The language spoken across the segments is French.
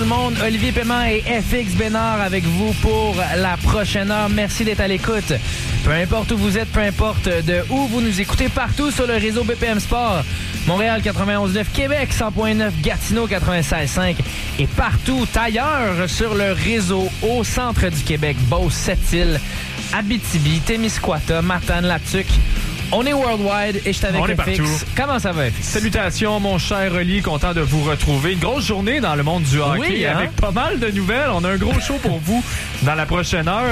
monde. Olivier Paiement et FX Bénard avec vous pour la prochaine heure. Merci d'être à l'écoute. Peu importe où vous êtes, peu importe de où vous nous écoutez, partout sur le réseau BPM Sport. Montréal 91.9, Québec 100.9, Gatineau 96.5 et partout ailleurs sur le réseau au centre du Québec, Beauce, Sept-Îles, Abitibi, Témiscouata, Matane, Latuc. On est worldwide et je suis avec FX. Comment ça va, FX? Salutations, mon cher Oli, content de vous retrouver. Une grosse journée dans le monde du hockey, oui, hein? Avec pas mal de nouvelles. On a un gros show pour vous dans la prochaine heure.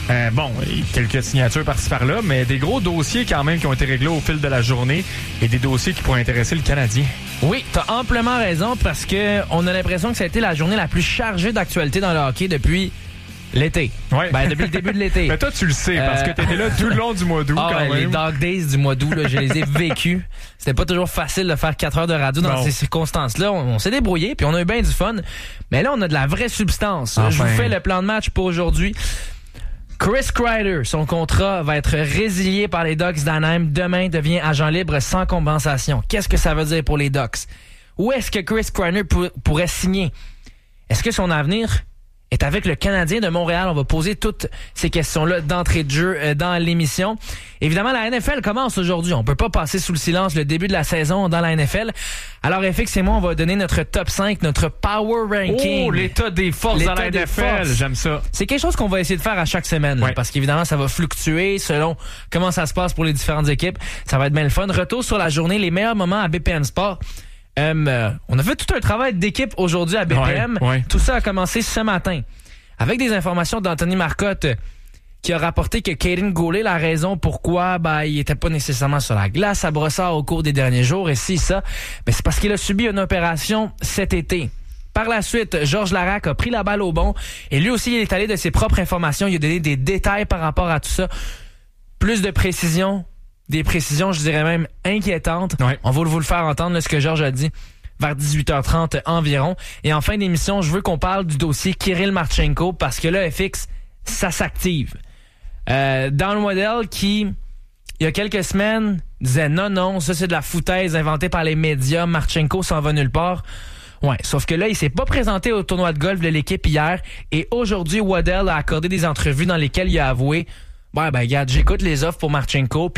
Quelques signatures par-ci par-là, mais des gros dossiers quand même qui ont été réglés au fil de la journée et des dossiers qui pourraient intéresser le Canadien. Oui, t'as amplement raison parce que on a l'impression que ça a été la journée la plus chargée d'actualité dans le hockey depuis l'été. Ouais. Depuis le début de l'été. Mais toi, tu le sais, parce que t'étais là tout le long du mois d'août, quand même. Les Dog Days du mois d'août, là, je les ai vécus. C'était pas toujours facile de faire 4 heures de radio dans ces circonstances-là. On s'est débrouillé, puis on a eu bien du fun. Mais là, on a de la vraie substance. Enfin. Je vous fais le plan de match pour aujourd'hui. Chris Kreider, son contrat va être résilié par les Ducks d'Anaheim. Demain, devient agent libre sans compensation. Qu'est-ce que ça veut dire pour les Ducks? Où est-ce que Chris Kreider pourrait signer? Est-ce que son avenir est avec le Canadien de Montréal? On va poser toutes ces questions-là d'entrée de jeu dans l'émission. Évidemment, la NFL commence aujourd'hui. On peut pas passer sous le silence le début de la saison dans la NFL. Alors, FX et moi, on va donner notre top 5, notre power ranking. Oh, l'état des forces dans la NFL. J'aime ça. C'est quelque chose qu'on va essayer de faire à chaque semaine. Ouais. Parce qu'évidemment, ça va fluctuer selon comment ça se passe pour les différentes équipes. Ça va être bien le fun. Retour sur la journée, les meilleurs moments à BPM Sport. On a fait tout un travail d'équipe aujourd'hui à BPM. Ouais. Tout ça a commencé ce matin. Avec des informations d'Anthony Marcotte qui a rapporté que Caden Goulet, la raison pourquoi il était pas nécessairement sur la glace à Brossard au cours des derniers jours, et c'est parce qu'il a subi une opération cet été. Par la suite, Georges Larac a pris la balle au bon et lui aussi il est allé de ses propres informations, il a donné des détails par rapport à tout ça. Plus de précision, des précisions, je dirais même inquiétantes. Ouais. On va vous le faire entendre, là, ce que Georges a dit vers 18h30 environ. Et en fin d'émission, je veux qu'on parle du dossier Kirill Marchenko parce que là, FX, ça s'active. Don Waddell qui, il y a quelques semaines, disait non, ça c'est de la foutaise inventée par les médias, Marchenko s'en va nulle part. Ouais, sauf que là, il s'est pas présenté au tournoi de golf de l'équipe hier et aujourd'hui, Waddell a accordé des entrevues dans lesquelles il a avoué regarde, j'écoute les offres pour Marchenko.